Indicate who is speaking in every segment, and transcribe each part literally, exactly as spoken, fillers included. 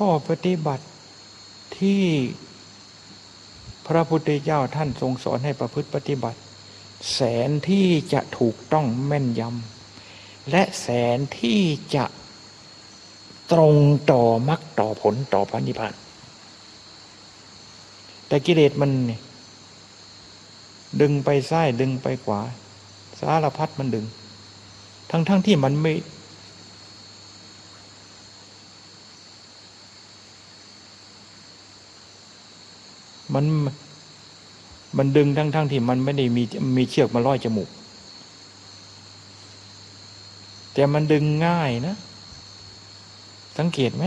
Speaker 1: ข้อปฏิบัติที่พระพุทธเจ้าท่านทรงสอนให้ประพฤติปฏิบัติแสนที่จะถูกต้องแม่นยำและแสนที่จะตรงต่อมรรคต่อผลต่อพระนิพพานแต่กิเลสมันดึงไปซ้ายดึงไปขวาสารพัดมันดึงทั้งทั้งที่มันไม่มันมันดึงทั้งทั้งที่มันไม่ได้มีมีเชือกมาร้อยจมูกแต่มันดึงง่ายนะสังเกตไหม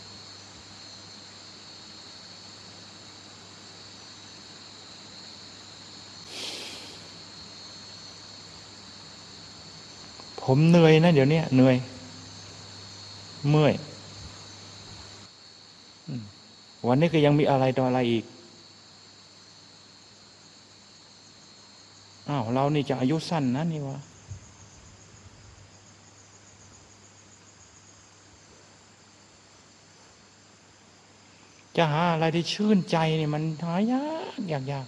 Speaker 1: ผมเหนื่อยนะเดี๋ยวนี้เหนื่อยเมื่อยวันนี้ก็ยังมีอะไรต่ออะไรอีกอ้าวเรานี่จะอายุสั้นนะนี่วะจะหาอะไรที่ชื่นใจนี่มันหายากยากยาก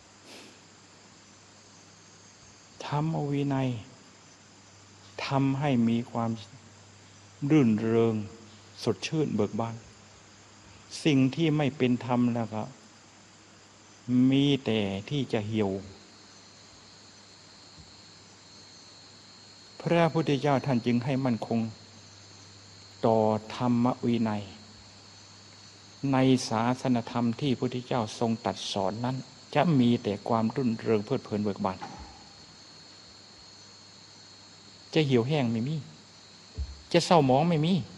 Speaker 1: ทำเอาวินัยทำให้มีความรื่นเริงสดชื่นเบิกบานสิ่งที่ไม่เป็นธรรมแล้วก็มีแต่ที่จะเหี่ยวพระพุทธเจ้าท่านจึงให้มั่นคงต่อธรรมวินัยในศาสนธรรมที่พระพุทธเจ้าทรงตรัสสอนนั้นจะมีแต่ความรื่นเริงเพลิดเพลินเบิกบานจะเหี่ยวแห้งไม่มีจะเศร้าหมองไม่มี